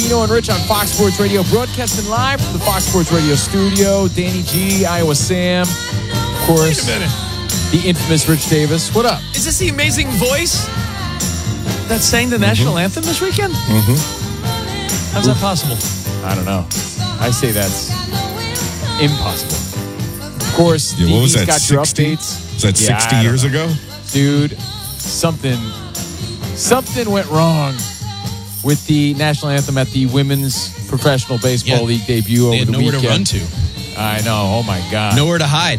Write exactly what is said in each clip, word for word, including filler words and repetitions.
Covino and Rich on Fox Sports Radio, broadcasting live from the Fox Sports Radio studio. Danny G, Iowa Sam, of course. Wait a minute. The infamous Rich Davis. What up? Is this the amazing voice that sang the mm-hmm. national anthem this weekend? Mm-hmm. How's that possible? I don't know. I say that's impossible. Of course, yeah, what was that, got sixty? your updates. Was that sixty yeah, years know. ago? Dude, something, something went wrong with the national anthem at the Women's Professional Baseball yeah. League debut over they had the nowhere weekend. to run to. I know. Oh, my God. Nowhere to hide.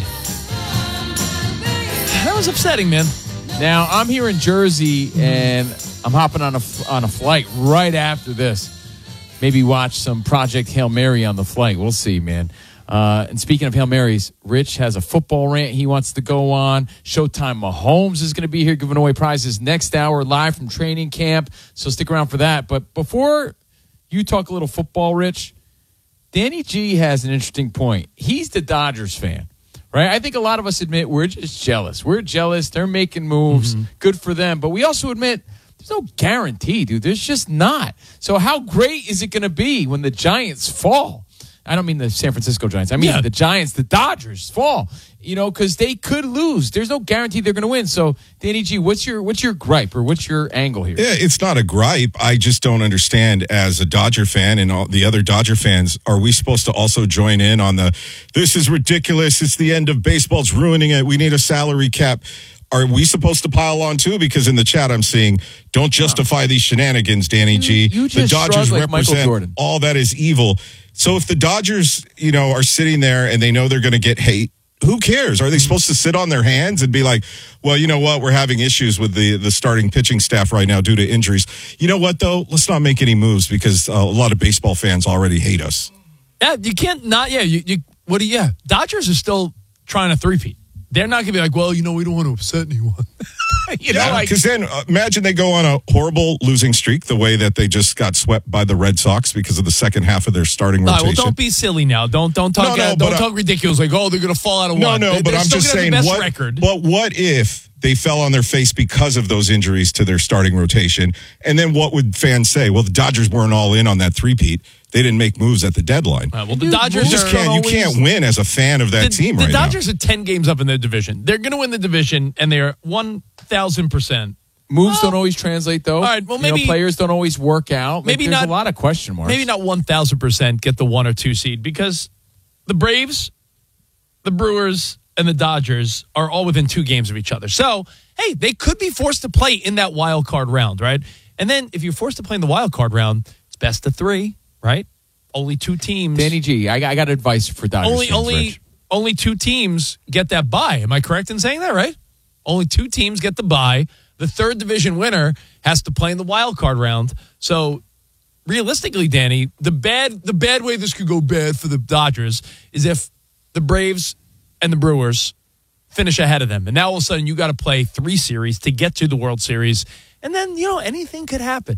That was upsetting, man. Now, I'm here in Jersey, mm-hmm. and I'm hopping on a, on a flight right after this. Maybe watch some Project Hail Mary on the flight. We'll see, man. Uh, and speaking of Hail Marys, Rich has a football rant he wants to go on. Showtime Mahomes is going to be here giving away prizes next hour live from training camp. So stick around for that. But before you talk a little football, Rich, Danny G has an interesting point. He's the Dodgers fan, right? I think a lot of us admit we're just jealous. We're jealous. They're making moves. Mm-hmm. Good for them. But we also admit there's no guarantee, dude. There's just not. So how great is it going to be when the Giants fall? I don't mean the San Francisco Giants. I mean yeah. the Giants, the Dodgers fall, you know, because they could lose. There's no guarantee they're going to win. So, Danny G, what's your what's your gripe or what's your angle here? Yeah, it's not a gripe. I just don't understand as a Dodger fan and all the other Dodger fans, are we supposed to also join in on the, this is ridiculous, it's the end of baseball, it's ruining it, we need a salary cap. Are we supposed to pile on too? Because in the chat I'm seeing, don't justify these shenanigans, Danny G. You, you just the Dodgers like represent all that is evil. So if the Dodgers, you know, are sitting there and they know they're going to get hate, who cares? Are they supposed to sit on their hands and be like, well, you know what? We're having issues with the, the starting pitching staff right now due to injuries. You know what, though? Let's not make any moves because uh, a lot of baseball fans already hate us. Yeah, you can't not, yeah, you, you what do you, yeah. Dodgers are still trying to three-peat. They're not going to be like, well, you know, we don't want to upset anyone. you know, yeah, like because then uh, imagine they go on a horrible losing streak the way that they just got swept by the Red Sox because of the second half of their starting rotation. Right, well, don't be silly now. Don't don't talk no, no, uh, don't but, talk ridiculous like, oh, they're going to fall out of no, one. No, no, but they're I'm just saying, what, record. But what if they fell on their face because of those injuries to their starting rotation? And then what would fans say? Well, the Dodgers weren't all in on that three-peat. They didn't make moves at the deadline. Uh, well, the Dodgers you just can't. always, you can't win as a fan of that the, team the right now. The Dodgers now. are ten games up in their division. They're going to win the division, and they're one thousand percent. Moves oh. don't always translate, though. All right, well, maybe you know, players don't always work out. Maybe like, there's not a lot of question marks. Maybe not one thousand percent get the one or two seed because the Braves, the Brewers, and the Dodgers are all within two games of each other. So, hey, they could be forced to play in that wild card round, right? And then if you're forced to play in the wild card round, it's best of three, right? Only two teams. Danny G, I, I got advice for Dodgers Only, fans, only, Rich. only two teams get that bye. Am I correct in saying that, right? Only two teams get the bye. The third division winner has to play in the wild card round. So, realistically, Danny, the bad the bad way this could go bad for the Dodgers is if the Braves and the Brewers finish ahead of them. And now all of a sudden you got to play three series to get to the World Series. And then, you know, anything could happen.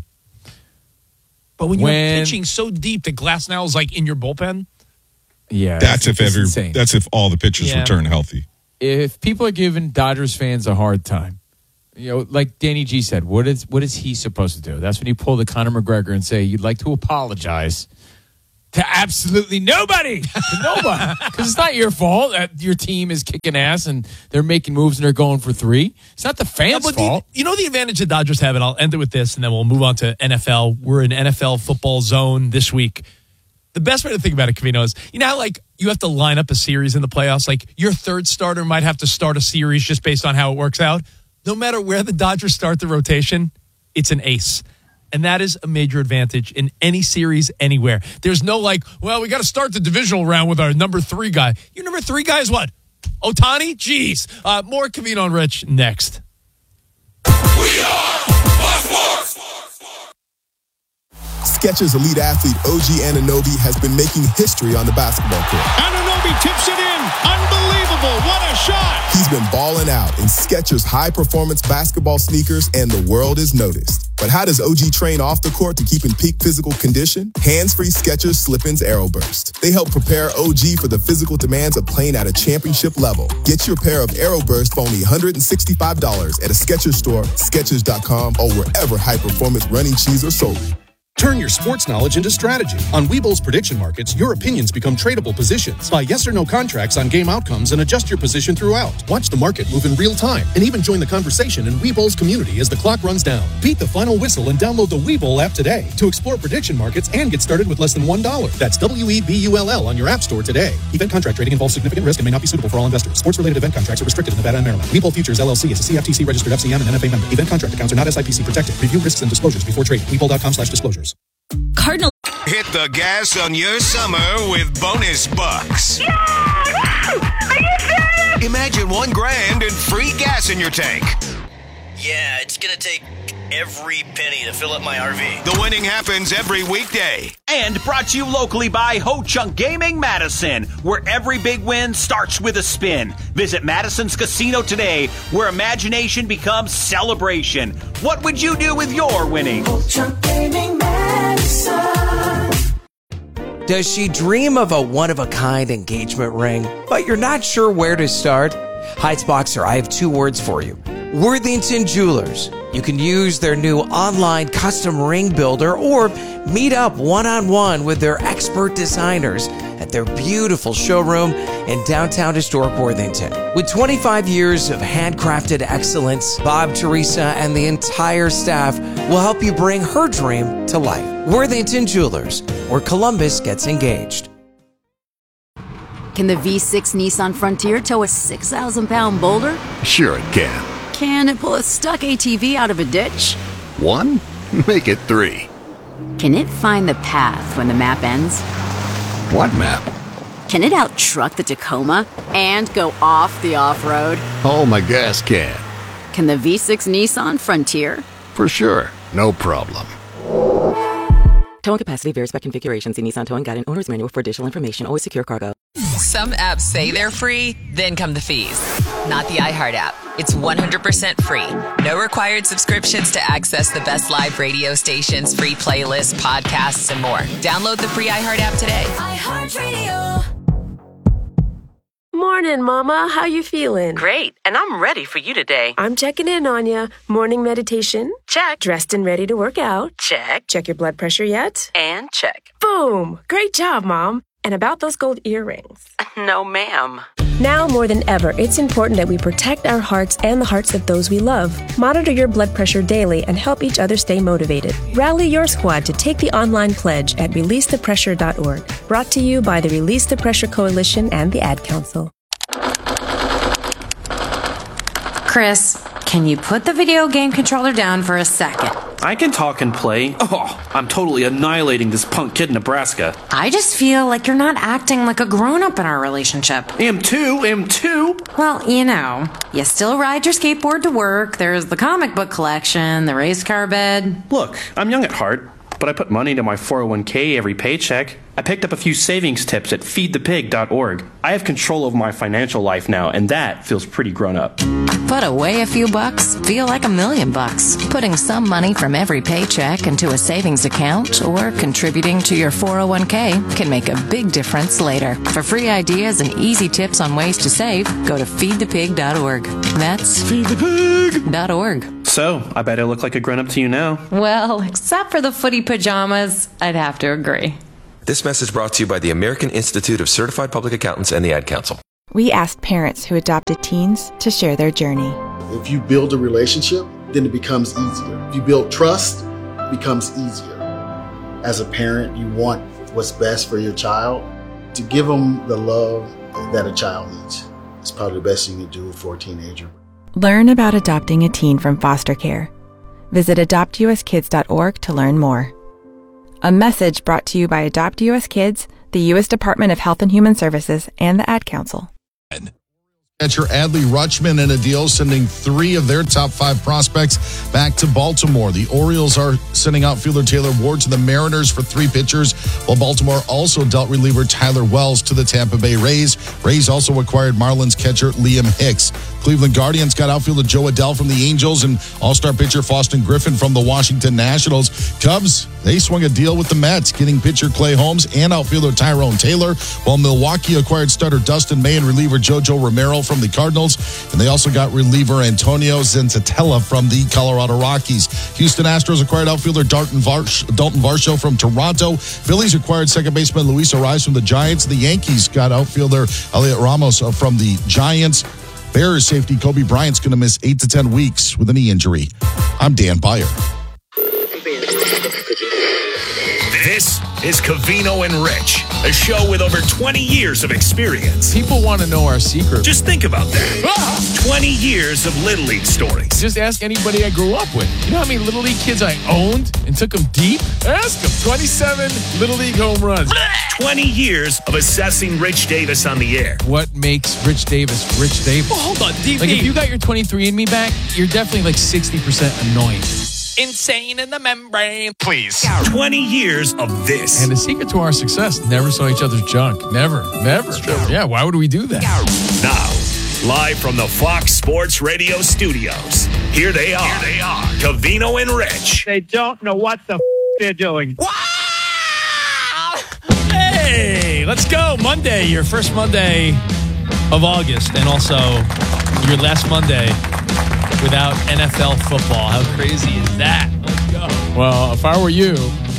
But when you're when, pitching so deep that Glasnow is like in your bullpen. Yeah. That's if every insane. That's if all the pitchers yeah. return healthy. If people are giving Dodgers fans a hard time, you know, like Danny G said, what is what is he supposed to do? That's when you pull the Conor McGregor and say you'd like to apologize to absolutely nobody, to nobody, because it's not your fault that your team is kicking ass and they're making moves and they're going for three. It's not the fans' no, fault. The, you know the advantage the Dodgers have, and I'll end it with this, and then we'll move on to N F L. We're in N F L football zone this week. The best way to think about it, Covino, is you know how like you have to line up a series in the playoffs. Like your third starter might have to start a series just based on how it works out. No matter where the Dodgers start the rotation, it's an ace. And that is a major advantage in any series anywhere. There's no like, well, we got to start the divisional round with our number three guy. Your number three guy is what? Ohtani? Jeez. Uh, more Covino and Rich next. We are Fox Sports. Skechers elite athlete O G Anunoby has been making history on the basketball court. Anunoby tips it in. Unbelievable. What a shot. He's been balling out in Skechers high-performance basketball sneakers, and the world is noticed. But how does O G train off the court to keep in peak physical condition? Hands-free Skechers Slip-ins Aeroburst. They help prepare O G for the physical demands of playing at a championship level. Get your pair of Aeroburst for only one hundred sixty-five dollars at a Skechers store, Skechers dot com, or wherever high-performance running shoes are sold. Turn your sports knowledge into strategy. On Webull's prediction markets, your opinions become tradable positions. Buy yes or no contracts on game outcomes and adjust your position throughout. Watch the market move in real time and even join the conversation in Webull's community as the clock runs down. Beat the final whistle and download the Webull app today to explore prediction markets and get started with less than one dollar. That's W E B U L L on your app store today. Event contract trading involves significant risk and may not be suitable for all investors. Sports-related event contracts are restricted in Nevada and Maryland. Webull Futures L L C is a C F T C registered F C M and N F A member. Event contract accounts are not S I P C protected. Review risks and disclosures before trading. Webull dot com slash disclosures. Cardinal. Hit the gas on your summer with bonus bucks. Yeah! Are you serious? Imagine one grand and free gas in your tank. Yeah, it's gonna take every penny to fill up my R V. The winning happens every weekday. And brought to you locally by Ho Chunk Gaming Madison, where every big win starts with a spin. Visit Madison's Casino today, where imagination becomes celebration. What would you do with your winnings? Ho Chunk Gaming Madison. Does she dream of a one-of-a-kind engagement ring, but you're not sure where to start? Heights Boxer, I have two words for you. Worthington Jewelers. You can use their new online custom ring builder or meet up one-on-one with their expert designers at their beautiful showroom in downtown historic Worthington. With twenty-five years of handcrafted excellence, Bob, Teresa, and the entire staff will help you bring her dream to life. Worthington Jewelers, where Columbus gets engaged. Can the V six Nissan Frontier tow a six thousand pound boulder? Sure it can. Can it pull a stuck A T V out of a ditch? One? Make it three. Can it find the path when the map ends? What map? Can it out-truck the Tacoma and go off the off-road? Oh, my gas can. Can the V six Nissan Frontier? For sure. No problem. Towing capacity varies by configuration. See Nissan Towing Guide and Owner's Manual for additional information. Always secure cargo. Some apps say they're free, then come the fees. Not the iHeart app. It's one hundred percent free. No required subscriptions to access the best live radio stations, free playlists, podcasts, and more. Download the free iHeart app today. iHeartRadio. Morning, Mama. How you feeling? Great, and I'm ready for you today. I'm checking in on you. Morning meditation? Check. Dressed and ready to work out? Check. Check your blood pressure yet? And check. Boom! Great job, Mom. And about those gold earrings? No, ma'am. Now more than ever, it's important that we protect our hearts and the hearts of those we love. Monitor your blood pressure daily and help each other stay motivated. Rally your squad to take the online pledge at release the pressure dot org. Brought to you by the Release the Pressure Coalition and the Ad Council. Chris, can you put the video game controller down for a second? I can talk and play. Oh, I'm totally annihilating this punk kid in Nebraska. I just feel like you're not acting like a grown-up in our relationship. Am too, am too. Well, you know, you still ride your skateboard to work, there's the comic book collection, the race car bed. Look, I'm young at heart, but I put money into my four oh one k every paycheck. I picked up a few savings tips at feed the pig dot org. I have control over my financial life now, and that feels pretty grown up. Put away a few bucks, feel like a million bucks. Putting some money from every paycheck into a savings account or contributing to your four oh one k can make a big difference later. For free ideas and easy tips on ways to save, go to feed the pig dot org. That's feed the pig dot org. So, I bet I look like a grown up to you now. Well, except for the footy pajamas, I'd have to agree. This message brought to you by the American Institute of Certified Public Accountants and the Ad Council. We asked parents who adopted teens to share their journey. If you build a relationship, then it becomes easier. If you build trust, it becomes easier. As a parent, you want what's best for your child. To give them the love that a child needs is probably the best thing you can do for a teenager. Learn about adopting a teen from foster care. Visit adopt u s kids dot org to learn more. A message brought to you by Adopt U S Kids, the U S Department of Health and Human Services, and the Ad Council. Catcher Adley Rutschman in a deal, sending three of their top five prospects back to Baltimore. The Orioles are sending outfielder Taylor Ward to the Mariners for three pitchers, while Baltimore also dealt reliever Tyler Wells to the Tampa Bay Rays. Rays also acquired Marlins catcher Liam Hicks. Cleveland Guardians got outfielder Joe Adell from the Angels and all-star pitcher Faustin Griffin from the Washington Nationals. Cubs, they swung a deal with the Mets, getting pitcher Clay Holmes and outfielder Tyrone Taylor, while Milwaukee acquired starter Dustin May and reliever JoJo Romero from the Cardinals, and they also got reliever Antonio Zenzatella from the Colorado Rockies. Houston Astros acquired outfielder Dalton, Varsh, Dalton Varsho from Toronto. Phillies acquired second baseman Luis Ariz from the Giants. The Yankees got outfielder Elliot Ramos from the Giants. Bears safety Kobe Bryant's going to miss eight to ten weeks with a knee injury. I'm Dan Byer. This is Covino and Rich, a show with over twenty years of experience. People want to know our secret. Just think about that. Ah! twenty years of Little League stories. Just ask anybody I grew up with. You know how many Little League kids I owned and took them deep? Ask them. twenty-seven Little League home runs. twenty years of assessing Rich Davis on the air. What makes Rich Davis Rich Davis? Well, hold on. Deep, like, deep. if you got your twenty-three and me back, you're definitely like sixty percent annoying. Insane in the membrane. Please. twenty years of this. And the secret to our success, never saw each other's junk. Never. Never. Yeah, why would we do that? Now, live from the Fox Sports Radio studios, here they are. Here they are. Covino and Rich. They don't know what the f- they're doing. Wow! Hey, let's go. Monday, your first Monday of August, and also your last Monday without N F L football. How crazy is that? Let's go. Well, if I were you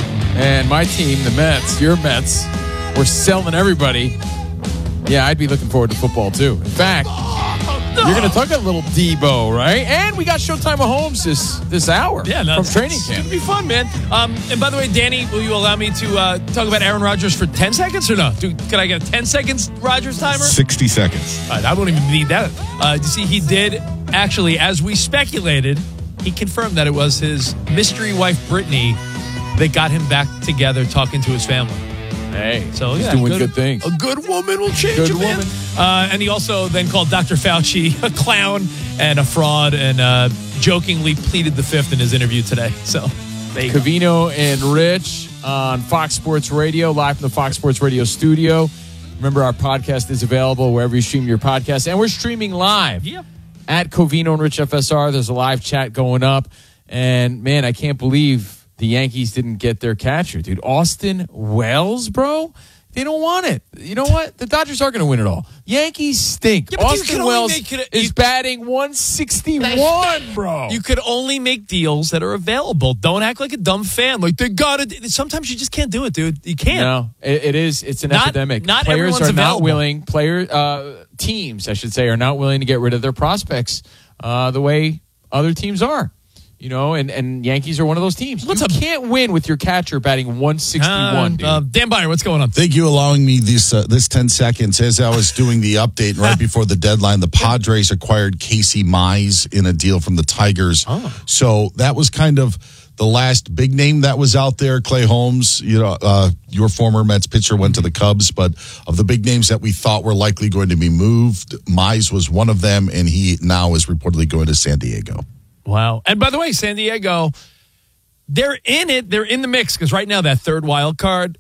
and my team, the Mets, your Mets, were selling everybody, yeah, I'd be looking forward to football too. In fact, oh, no. you're going to talk a little Debo, right? And we got Showtime Mahomes this this hour yeah, no, from training camp. It's going to be fun, man. Um, and by the way, Danny, will you allow me to uh, talk about Aaron Rodgers for ten seconds or no? Dude, can I get a ten seconds Rodgers timer? sixty seconds. All right, I won't even need that. Uh, you see, he did actually, as we speculated, he confirmed that it was his mystery wife, Brittany, that got him back together talking to his family. Hey, so he's yeah, doing good, good things. A good woman will change good a man. woman. Uh, and he also then called Doctor Fauci a clown and a fraud, and uh, jokingly pleaded the fifth in his interview today. So, there you go. Covino and Rich on Fox Sports Radio, live from the Fox Sports Radio studio. Remember, our podcast is available wherever you stream your podcast, and we're streaming live yeah. at Covino and Rich F S R. There's a live chat going up, and man, I can't believe the Yankees didn't get their catcher, dude. Austin Wells, bro. They don't want it. You know what? The Dodgers are going to win it all. Yankees stink. Yeah, Austin Wells it, is you, batting one sixty-one, bro. You could only make deals that are available. Don't act like a dumb fan. Like, they got it. Sometimes you just can't do it, dude. You can't. No, it, it is. It's an not, epidemic. Not Players everyone's are available. not willing. Player uh, teams, I should say, are not willing to get rid of their prospects uh, the way other teams are. You know, and, and Yankees are one of those teams. What's you up? Can't win with your catcher batting one sixty-one, uh, dude. Uh, Dan Byer, what's going on? Thank you allowing me this uh, this ten seconds. As I was doing the update right before the deadline, the Padres acquired Casey Mize in a deal from the Tigers. Oh. So that was kind of the last big name that was out there. Clay Holmes, you know, uh, your former Mets pitcher, went to the Cubs. But of the big names that we thought were likely going to be moved, Mize was one of them, and he now is reportedly going to San Diego. Wow. And by the way, San Diego, they're in it. They're in the mix because right now that third wild card,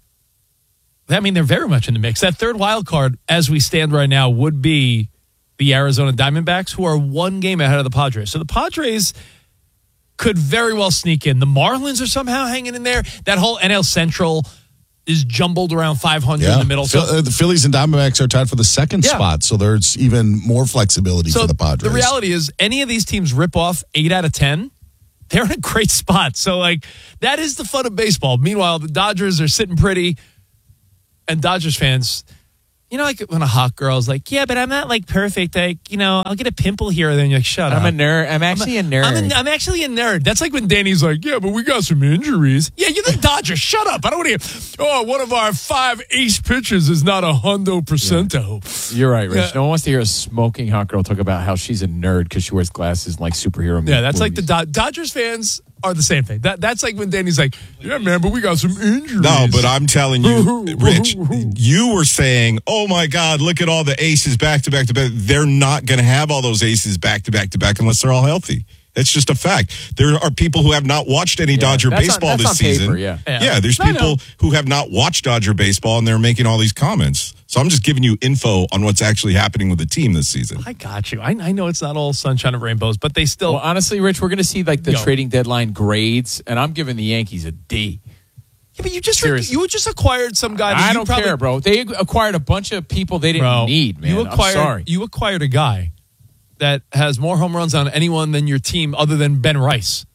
I mean, they're very much in the mix. That third wild card, as we stand right now, would be the Arizona Diamondbacks, who are one game ahead of the Padres. So the Padres could very well sneak in. The Marlins are somehow hanging in there. That whole N L Central is jumbled around five hundred yeah. in the middle. So uh, the Phillies and Diamondbacks are tied for the second yeah. spot, so there's even more flexibility so for the Padres. The reality is, any of these teams rip off eight out of ten, they're in a great spot. So, like, that is the fun of baseball. Meanwhile, the Dodgers are sitting pretty, and Dodgers fans, you know, like when a hot girl's like, yeah, but I'm not, like, perfect. Like, you know, I'll get a pimple here. And then you're like, shut I'm up. I'm a nerd. I'm actually I'm a, a nerd. I'm, a, I'm actually a nerd. That's like when Danny's like, yeah, but we got some injuries. Yeah, you're the Dodgers. Shut up. I don't want to hear, oh, one of our five ace pitchers is not a hundo percento. Yeah. You're right, Rich. Yeah. No one wants to hear a smoking hot girl talk about how she's a nerd because she wears glasses and like superhero movies. Yeah, that's like the Do- Dodgers fans are the same thing. That That's like when Danny's like, yeah, man, but we got some injuries. No, but I'm telling you, Rich, you were saying, oh, my God, look at all the aces back to back to back. They're not going to have all those aces back to back to back unless they're all healthy. It's just a fact. There are people who have not watched any yeah, Dodger baseball on, this season. Paper, yeah. yeah, yeah, there's people who have not watched Dodger baseball, and they're making all these comments. So I'm just giving you info on what's actually happening with the team this season. I got you. I, I know it's not all sunshine and rainbows, but they still... Well, honestly, Rich, we're going to see like the Yo. trading deadline grades, and I'm giving the Yankees a D. Yeah, but you just Seriously. you just acquired some guy. That I you don't probably, care, bro. They acquired a bunch of people they didn't Bro, need, man. You acquired, I'm sorry. You acquired a guy that has more home runs on anyone than your team other than Ben Rice.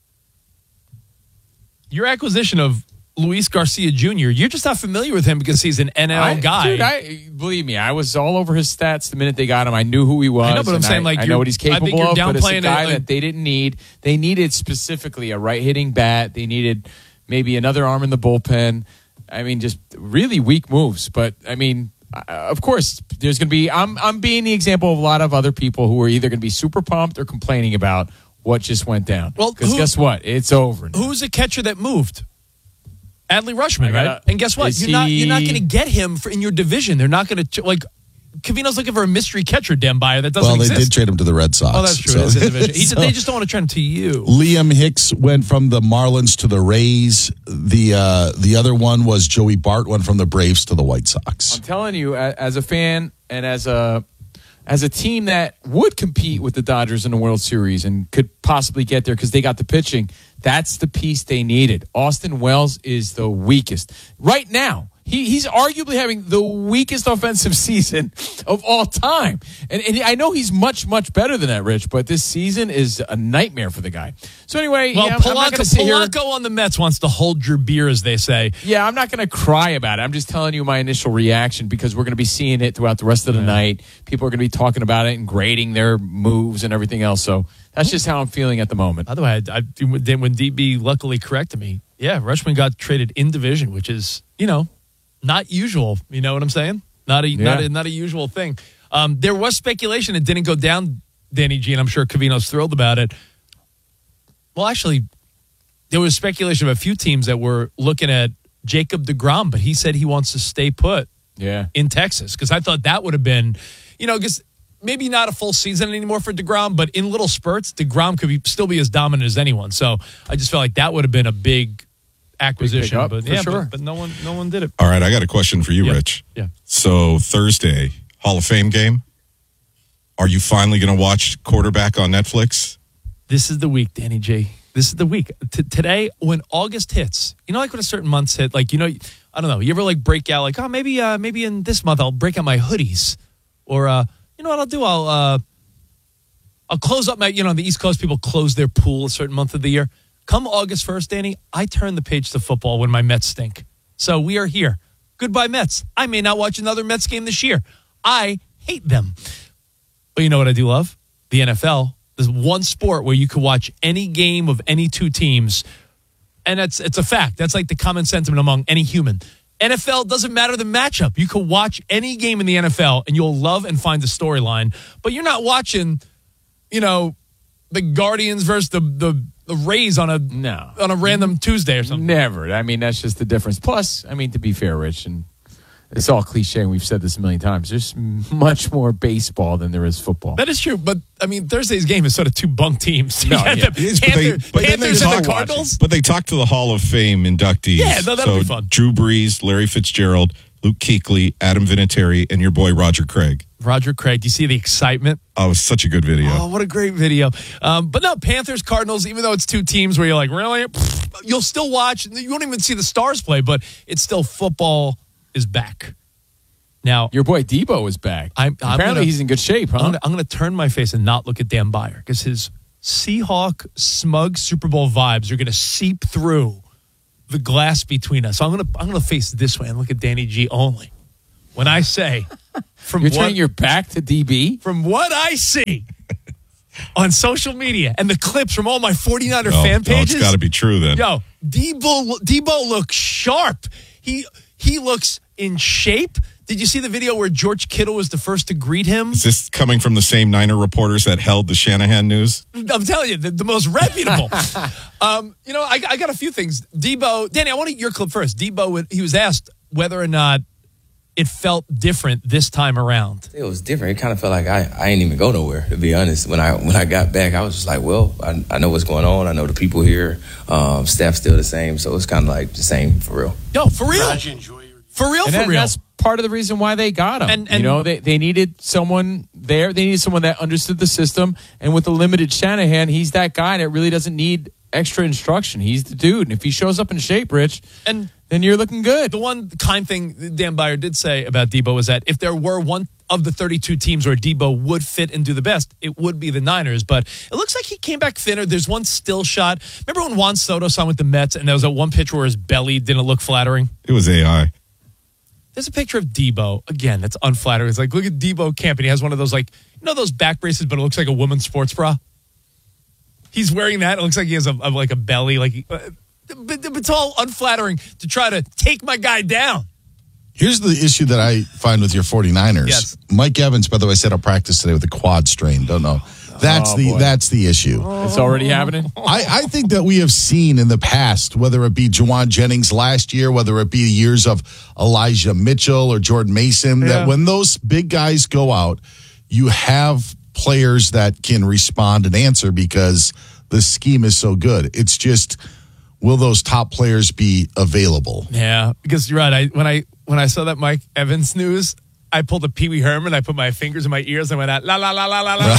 Your acquisition of Luis Garcia Junior, you're just not familiar with him because he's an N L I, guy. Dude, I, believe me, I was all over his stats the minute they got him. I knew who he was. I know, but I'm saying, I, like, I you're- know what he's I think capable you're of, but it's a downplaying guy it, like- that they didn't need. They needed specifically a right-hitting bat. They needed maybe another arm in the bullpen. I mean, just really weak moves. But, I mean, uh, of course, there's going to be – I'm I'm being the example of a lot of other people who are either going to be super pumped or complaining about what just went down. Well, because who- guess what? It's over now. Who's a catcher that moved? Adley Rushman, I gotta- right? And guess what? is You're not you're not he- going to get him for, in your division. They're not going to like. Cavino's looking for a mystery catcher, Dan Byer, that doesn't Well, they exist. did trade him to the Red Sox. Oh, that's true. So- It's his division. He, so- they just don't want to trade him to you. Liam Hicks went from the Marlins to the Rays. The uh, the other one was Joey Bart went from the Braves to the White Sox. I'm telling you, a- as a fan and as a as a team that would compete with the Dodgers in the World Series and could possibly get there because they got the pitching, that's the piece they needed. Austin Wells is the weakest right now. He, he's arguably having the weakest offensive season of all time. And, and I know he's much, much better than that, Rich, but this season is a nightmare for the guy. So anyway, Well, yeah, I'm, I'm not Polanco, going to sit here. Polanco on the Mets wants to hold your beer, as they say. Yeah, I'm not going to cry about it. I'm just telling you my initial reaction because we're going to be seeing it throughout the rest of the night. People are going to be talking about it and grading their moves and everything else. So that's just how I'm feeling at the moment. By the way, I, I, when D B luckily corrected me, yeah, Rushman got traded in division, which is, you know, not usual. You know what I'm saying? Not a not a, not a usual thing. Um, there was speculation it didn't go down, Danny G, and I'm sure Cavino's thrilled about it. Well, actually, there was speculation of a few teams that were looking at Jacob deGrom, but he said he wants to stay put Yeah. in Texas because I thought that would have been, you know, because maybe not a full season anymore for deGrom, but in little spurts, deGrom could be, still be as dominant as anyone. So I just felt like that would have been a big acquisition, pickup, but for yeah, sure. but, but no one, no one did it. All right, I got a question for you, Yeah. Rich. Yeah. So Thursday, Hall of Fame game. Are you finally going to watch Quarterback on Netflix? This is the week, Danny J. This is the week. T- today, when August hits, you know, like when a certain month's hit, like, you know, I don't know, you ever like break out, like, oh, maybe, uh, maybe in this month I'll break out my hoodies, or uh, you know what I'll do? I'll, uh, I'll close up my, you know, on the East Coast, people close their pool a certain month of the year. Come August first, Danny, I turn the page to football when my Mets stink. So we are here. Goodbye, Mets. I may not watch another Mets game this year. I hate them. But you know what I do love? The N F L. There's one sport where you can watch any game of any two teams, and that's it's a fact. That's like the common sentiment among any human. N F L doesn't matter the matchup. You can watch any game in the N F L, and you'll love and find the storyline. But you're not watching, you know, the Guardians versus the the, the Rays on a No. on a random Tuesday or something. Never. I mean, that's just the difference. Plus, I mean, to be fair, Rich, and it's all cliche, and we've said this a million times, there's much more baseball than there is football. That is true, but I mean, Thursday's game is sort of two bunk teams. No, You got yeah. the It is, but they- Panther- but then they Panthers and talk- the Cardinals. But they talked to the Hall of Fame inductees. Yeah, no, that'll so be fun. Drew Brees, Larry Fitzgerald, Luke Kuechly, Adam Vinatieri, and your boy Roger Craig. Roger Craig, do you see the excitement? Oh, it was such a good video. Oh, what a great video. Um, but no, Panthers, Cardinals, even though it's two teams where you're like, really? Pfft, you'll still watch. You won't even see the stars play, but it's still football is back. Now, Your boy Debo is back. I'm, I'm Apparently, gonna- he's in good shape, huh? I'm gonna, I'm gonna turn my face and not look at Dan Byer because his Seahawk smug Super Bowl vibes are gonna seep through the glass between us. So I'm gonna I'm gonna face this way and look at Danny G only. When I say from You're what, turning your back to D B? from what I see on social media and the clips from all my 49er Oh, fan oh, pages. it's got to be true then. Yo, Debo, Debo looks sharp. He he looks in shape. Did you see the video where George Kittle was the first to greet him? Is this coming from the same Niner reporters that held the Shanahan news? I'm telling you, the, the most reputable. um, you know, I, I got a few things. Debo, Danny, I want to your clip first. Debo, he was asked whether or not it felt different this time around. It was different. It kind of felt like I, I ain't even go nowhere, to be honest. When I when I got back, I was just like, well, I, I know what's going on. I know the people here. Um, staff's still the same. So it's kind of like the same for real. Yo, for real. For real, And for that- real. that's part of the reason why they got him. And- and- you know, they, they needed someone there. They needed someone that understood the system. And with the limited Shanahan, he's that guy that really doesn't need extra instruction. He's the dude. And if he shows up in shape, Rich, and then you're looking good. The one kind thing Dan Byer did say about Debo was that if there were one of the thirty-two teams where Debo would fit and do the best, it would be the Niners. But it looks like he came back thinner. There's one still shot. Remember when Juan Soto signed with the Mets and there was that one picture where his belly didn't look flattering? It was A I. There's a picture of Debo. Again, that's unflattering. It's like, look at Debo Camp, and he has one of those, like, you know those back braces, but it looks like a woman's sports bra? He's wearing that. It looks like he has a, a like a belly. Like, uh, but, but it's all unflattering to try to take my guy down. Here's the issue that I find with your 49ers. Yes. Mike Evans, by the way, set up practice today with a quad strain. Don't know. That's Oh, the boy. that's the issue. It's already happening. I, I think that we have seen in the past, whether it be Juwan Jennings last year, whether it be the years of Elijah Mitchell or Jordan Mason, Yeah. that when those big guys go out, you have players that can respond and answer because the scheme is so good. It's just, will those top players be available? Yeah, because you're right. I when I when I saw that Mike Evans news, I pulled a Pee Wee Herman. I put my fingers in my ears and went out, la, la, la, la, la, la.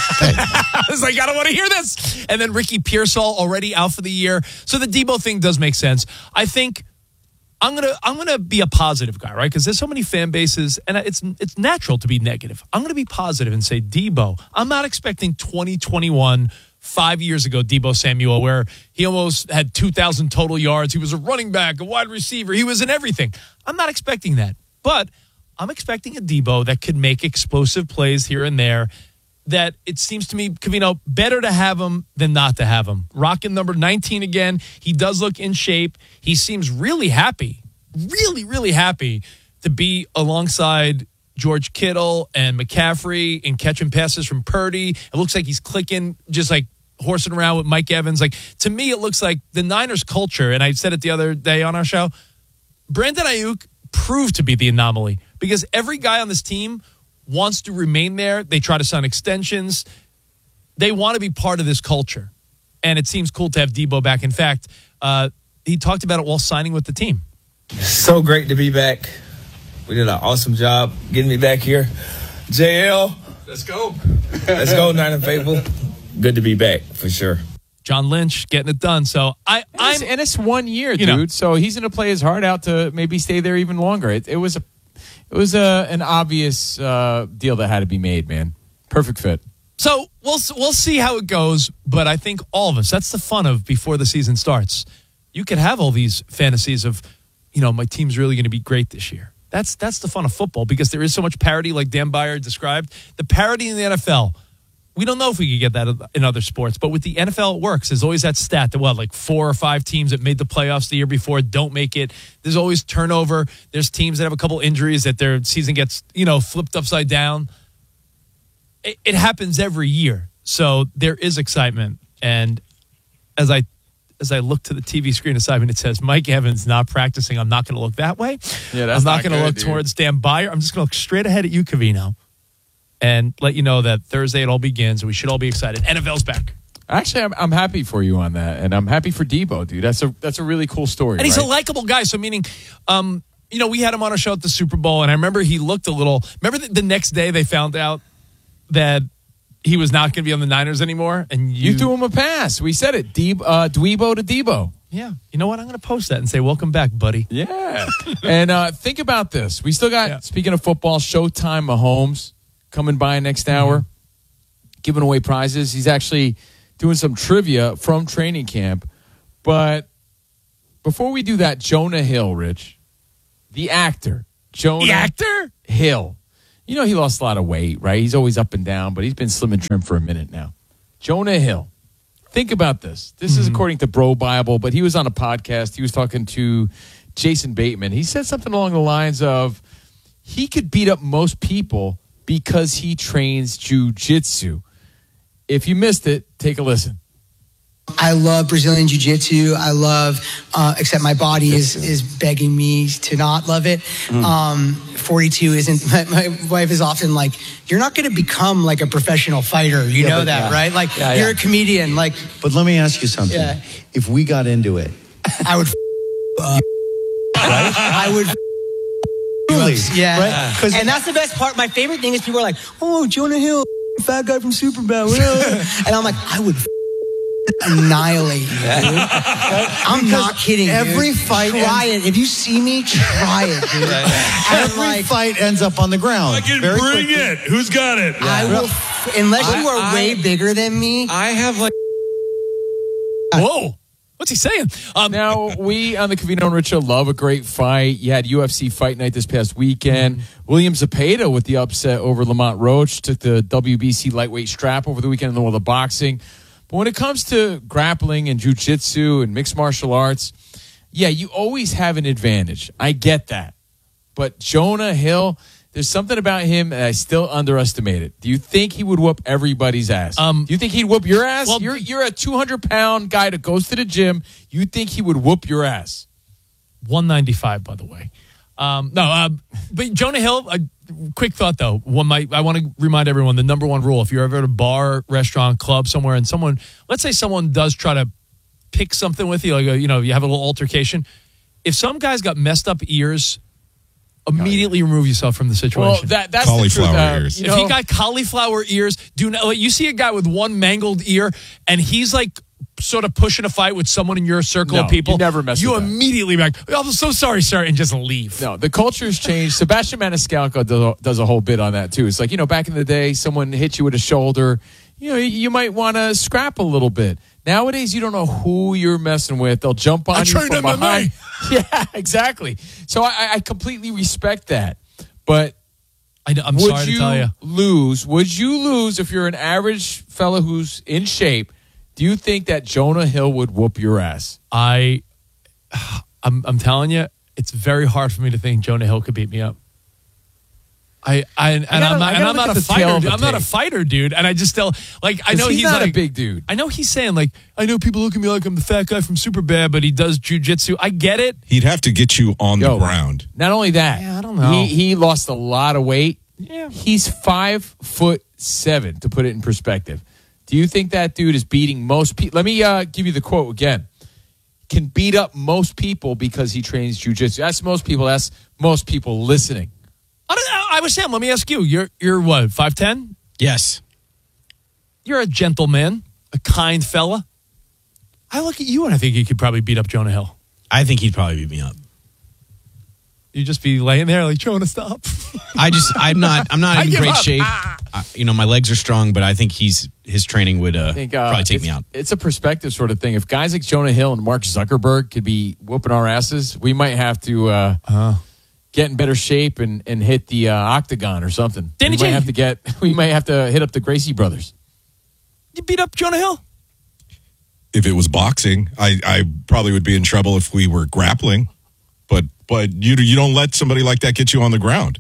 I was like, I don't want to hear this. And then Ricky Pearsall already out for the year. So the Debo thing does make sense. I think I'm going to I'm gonna be a positive guy, right? Because there's so many fan bases, and it's it's natural to be negative. I'm going to be positive and say, Debo, I'm not expecting twenty twenty-one, five years ago, Debo Samuel, where he almost had two thousand total yards. He was a running back, a wide receiver. He was in everything. I'm not expecting that. But I'm expecting a Debo that could make explosive plays here and there, that it seems to me, Covino, better to have him than not to have him. Rocking number nineteen again. He does look in shape. He seems really happy, really, really happy to be alongside George Kittle and McCaffrey and catching passes from Purdy. It looks like he's clicking, just like horsing around with Mike Evans. Like, to me, it looks like the Niners culture, and I said it the other day on our show, Brandon Ayuk proved to be the anomaly because every guy on this team wants to remain there. They try to sign extensions. They want to be part of this culture. And it seems cool to have Debo back. In fact, uh, he talked about it while signing with the team. So great to be back. We did an awesome job getting me back here. J L. Let's go. Let's go, Niner faithful. Good to be back, for sure. John Lynch getting it done. So I, I'm, and it's one year, dude. know. So he's going to play his heart out to maybe stay there even longer. It, it was a, it was a an obvious uh, deal that had to be made, man. Perfect fit. So we'll we'll see how it goes. But I think all of us, that's the fun of before the season starts. You could have all these fantasies of, you know, my team's really going to be great this year. That's that's the fun of football because there is so much parity, like Dan Byer described. The parity in the N F L. We don't know if we could get that in other sports, but with the N F L, it works. There's always that stat that, what, like four or five teams that made the playoffs the year before don't make it. There's always turnover. There's teams that have a couple injuries that their season gets, you know, flipped upside down. It, it happens every year. So there is excitement. And as I as I look to the T V screen aside, and it says Mike Evans not practicing, I'm not going to look that way. Yeah, that's I'm not, not going to good, look dude. towards Dan Byer. I'm just going to look straight ahead at you, Covino, and let you know that Thursday it all begins. We should all be excited. N F L's back. Actually, I'm, I'm happy for you on that, and I'm happy for Debo, dude. That's a that's a really cool story. And he's right? a likable guy. So meaning, um, you know, we had him on a show at the Super Bowl, and I remember he looked a little. Remember the, the next day they found out that he was not going to be on the Niners anymore, and you, You threw him a pass. We said it. Debo, uh, Dwebo to Debo. Yeah. You know what? I'm going to post that and say, welcome back, buddy. Yeah. and uh, think about this. We still got, speaking of football, Showtime Mahomes coming by next hour, giving away prizes. He's actually doing some trivia from training camp. But before we do that, Jonah Hill, Rich, the actor, Jonah The actor? Hill. You know he lost a lot of weight, right? He's always up and down, but he's been slim and trim for a minute now. Jonah Hill. Think about this. This is according to Bro Bible, but he was on a podcast. He was talking to Jason Bateman. He said something along the lines of he could beat up most people because he trains jiu-jitsu. If you missed it, take a listen. I love Brazilian Jiu-Jitsu. I love, uh, except my body is, is begging me to not love it. Mm. Um, forty-two isn't, my, my wife is often like, you're not going to become like a professional fighder. You Yeah, know but that, yeah. right? Like Yeah, you're yeah. a comedian. Like, But let me ask you something. Yeah. If we got into it, I would, uh, right? I would, Really? yeah. Right? 'Cause- And that's the best part. My favorite thing is people are like, oh, Jonah Hill, fat guy from Superbad. And I'm like, I would annihilate you, dude. I'm not kidding. every dude. fight try ends- it. If you see me, try it, dude. Every like- fight ends up on the ground. I can Very bring quickly. it. Who's got it? I will, f- unless you are I- way bigger than me. I have like. Whoa. What's he saying? Um, Now, we on the Covino and Rich Show love a great fight. You had U F C Fight Night this past weekend. Mm-hmm. William Zepeda with the upset over Lamont Roach took the W B C lightweight strap over the weekend in the world of boxing. But when it comes to grappling and jiu-jitsu and mixed martial arts, yeah, you always have an advantage. I get that. But Jonah Hill, there's something about him that I still underestimated. Do you think he would whoop everybody's ass? Um, Do you think he'd whoop your ass? well- you're you're a two hundred pound guy that goes to the gym. You think he would whoop your ass? one ninety-five, by the way. Um, no, uh, but Jonah Hill, a quick thought, though. One might, I want to remind everyone the number one rule. If you're ever at a bar, restaurant, club, somewhere, and someone, let's say someone does try to pick something with you, like, a, you know, you have a little altercation. If some guy's got messed up ears, immediately remove yourself from the situation. Well, that that's the truth. Cauliflower Uh, ears. you if he know- got cauliflower ears, do not, like, you see a guy with one mangled ear and he's like sort of pushing a fight with someone in your circle No, of people. you never mess You with that. immediately be like, oh, I'm so sorry, sir, and just leave. No, the culture's changed. Sebastian Maniscalco does a, does a whole bit on that too. It's like, you know, back in the day, someone hit you with a shoulder. You know, you, you might want to scrap a little bit. Nowadays, you don't know who you're messing with. They'll jump on I you trained from M M A. behind. Yeah, exactly. So I, I completely respect that. But I, I'm would sorry you to tell you. lose? Would you lose if you're an average fella who's in shape? Do you think that Jonah Hill would whoop your ass? I, I'm, I'm telling you, it's very hard for me to think Jonah Hill could beat me up. I, I and gotta- I'm not, I and gotta I'm look not at a the tail fighter. of dude. the I'm not a tape. fighter, dude. And I just still like. I 'Cause know he's he's, not like a big dude. I know he's saying like, I know people look at me like I'm the fat guy from Superbad, but he does jujitsu. I get it. He'd have to get you on Yo, the ground. Not only that, Yeah, I don't know. He, he lost a lot of weight. Yeah. He's five foot seven, to put it in perspective. Do you think that dude is beating most people? Let me uh, give you the quote again. Can beat up most people because he trains jujitsu. That's most people. That's most people listening. I, don't, I was saying, let me ask you. You're you're what, five ten? Yes. You're a gentleman, a kind fella. I look at you and I think you could probably beat up Jonah Hill. I think he'd probably beat me up. You'd just be laying there like, Jonah, stop. I just, I'm not, I'm not I in give great up. shape. I, you know, my legs are strong, but I think he's his training would uh, I think, uh, probably take it's, me out. It's a perspective sort of thing. If guys like Jonah Hill and Mark Zuckerberg could be whooping our asses, we might have to uh, Uh, get in better shape and, and hit the uh, octagon or something. Danny we might J. have to get. We might have to hit up the Gracie brothers. you beat up Jonah Hill? If it was boxing, I, I probably would be in trouble if we were grappling. But but you you don't let somebody like that get you on the ground.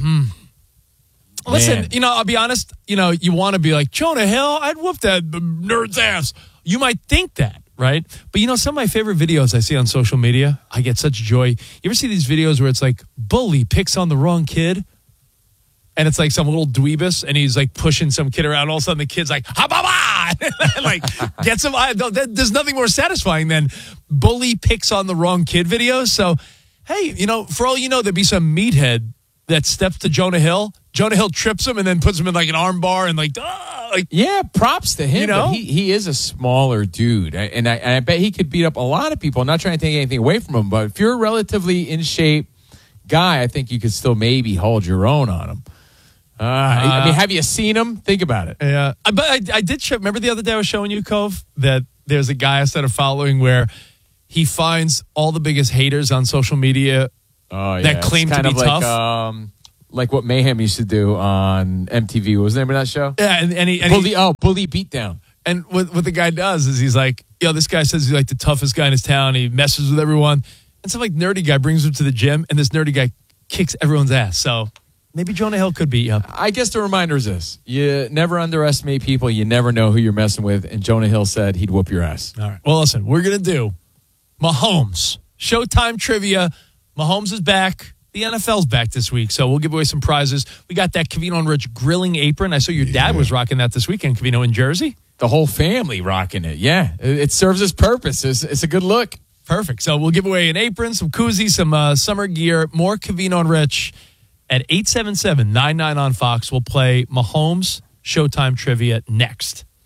Listen, Man. you know, I'll be honest. You know, you want to be like, Jonah Hill, I'd whoop that nerd's ass. You might think that, right? But you know, some of my favorite videos I see on social media, I get such joy. You ever see these videos where it's like, bully picks on the wrong kid? And it's like some little dweebus, and he's like pushing some kid around. All of a sudden, the kid's like, ha ba ba! Like, gets him. I, there's nothing more satisfying than bully picks on the wrong kid videos. So, hey, you know, for all you know, there'd be some meathead that steps to Jonah Hill. Jonah Hill trips him and then puts him in like an arm bar and like, ah, like Yeah, props to him. You know? but he, he is a smaller dude, I- and I, and I bet he could beat up a lot of people. I'm not trying to take anything away from him, but if you're a relatively in shape guy, I think you could still maybe hold your own on him. Uh, I mean, have you seen him? Think about it. Yeah, I- but I, I did show. Remember the other day I was showing you, Cove, that there's a guy I started following where he finds all the biggest haters on social media Oh, yeah. that It's claim to kind be of like, tough. Um, like what Mayhem used to do on M T V. What was the name of that show? yeah, and, and he, and Bully, he oh, Bully Beatdown. and what what the guy does is he's like, yo, this guy says he's like the toughest guy in his town. He messes with everyone, and some like nerdy guy brings him to the gym, and this nerdy guy kicks everyone's ass. So maybe Jonah Hill could beat you up. I guess the reminder is this. You never underestimate people. You never know who you're messing with. And Jonah Hill said he'd whoop your ass. All right. Well, listen, we're going to do Mahomes. Showtime trivia. Mahomes is back. The N F L's back this week, so we'll give away some prizes. We got that Covino and Rich grilling apron. I saw your dad was rocking that this weekend, Covino, in Jersey. The whole family rocking it. Yeah, it, it serves its purpose. It's, it's a good look. Perfect. So we'll give away an apron, some koozies, some uh, summer gear, more Covino and Rich at eight seven seven, nine nine on Fox. We'll play Mahomes Showtime trivia next.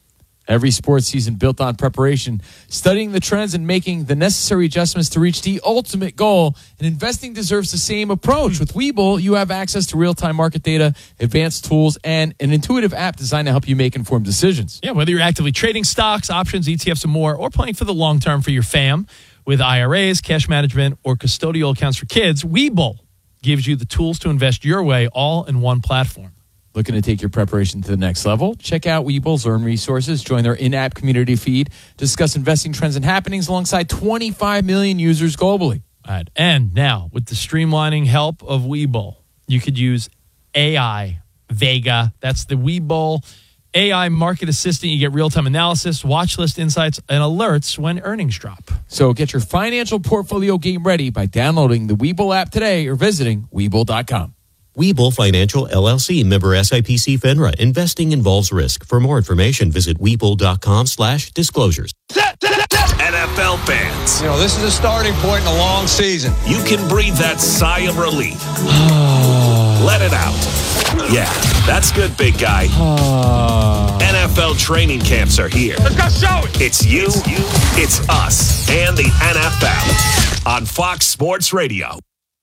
Every sports season built on preparation, studying the trends and making the necessary adjustments to reach the ultimate goal. And investing deserves the same approach. With Webull, you have access to real-time market data, advanced tools, and an intuitive app designed to help you make informed decisions. Yeah, whether you're actively trading stocks, options, E T Fs, and more, or playing for the long term for your fam with I R As, cash management, or custodial accounts for kids, Webull gives you the tools to invest your way all in one platform. Looking to take your preparation to the next level? Check out Webull's Earn Resources. Join their in-app community feed. Discuss investing trends and happenings alongside twenty-five million users globally. All right. And now, with the streamlining help of Webull, you could use A I Vega. That's the Webull A I market assistant. You get real-time analysis, watch list insights, and alerts when earnings drop. So get your financial portfolio game ready by downloading the Webull app today or visiting Webull dot com. Webull Financial, L L C, member S I P C FINRA. Investing involves risk. For more information, visit Webull dot com slash disclosures. N F L fans, You know, this is a starting point in a long season. you can breathe that sigh of relief. Let it out. Yeah, that's good, big guy. N F L training camps are here. Let's go show it. It's you, it's us, and the N F L on Fox Sports Radio.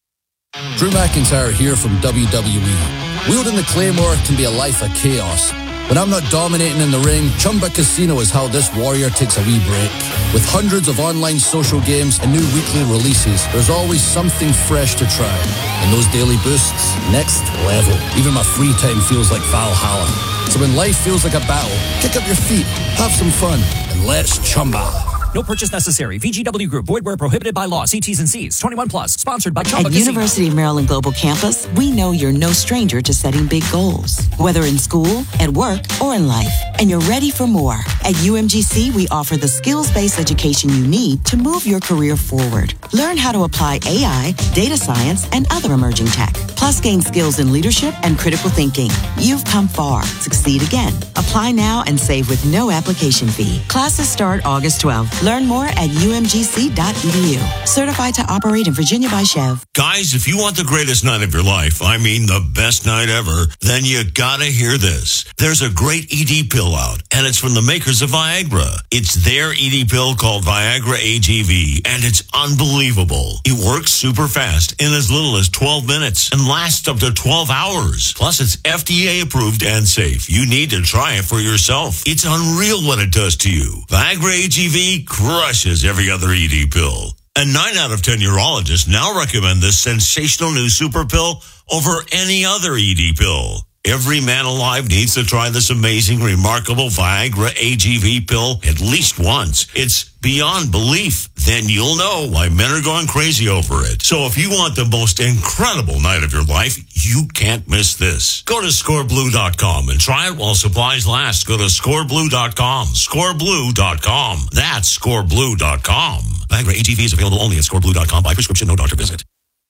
Drew McIntyre here from W W E. Wielding the Claymore can be a life of chaos. When I'm not dominating in the ring, Chumba Casino is how this warrior takes a wee break. With hundreds of online social games and new weekly releases, there's always something fresh to try. And those daily boosts, next level. Even my free time feels like Valhalla. So when life feels like a battle, kick up your feet, have some fun, and let's Chumba. No purchase necessary. V G W Group. Void where prohibited by law. See T's and C's. twenty-one plus. Sponsored by Chumba At Casino. University of Maryland Global Campus, we know you're no stranger to setting big goals, whether in school, at work, or in life. And you're ready for more. At U M G C, we offer the skills-based education you need to move your career forward. Learn how to apply A I, data science, and other emerging tech. Plus, gain skills in leadership and critical thinking. You've come far. Succeed again. Apply now and save with no application fee. Classes start August twelfth. Learn more at U M G C dot E D U. Certified to operate in Virginia by Chev. Guys, if you want the greatest night of your life, I mean the best night ever, then you gotta hear this. There's a great E D pill out, and it's from the makers of Viagra. It's their E D pill called Viagra A G V, and it's unbelievable. It works super fast in as little as twelve minutes and lasts up to twelve hours. Plus, it's F D A approved and safe. You need to try it for yourself. It's unreal what it does to you. Viagra A G V crushes every other E D pill. And nine out of ten urologists now recommend this sensational new super pill over any other E D pill. Every man alive needs to try this amazing, remarkable Viagra A G V pill at least once. It's beyond belief. Then you'll know why men are going crazy over it. So if you want the most incredible night of your life, you can't miss this. Go to score blue dot com and try it while supplies last. Go to score blue dot com. score blue dot com. That's score blue dot com. Viagra A G V is available only at score blue dot com by prescription, no doctor visit.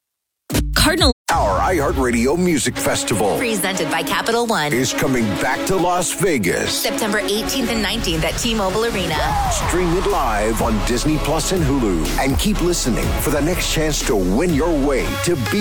Cardinal. Our iHeartRadio Music Festival, presented by Capital One, is coming back to Las Vegas. September eighteenth and nineteenth at T-Mobile Arena. Stream it live on Disney Plus and Hulu. And keep listening for the next chance to win your way to be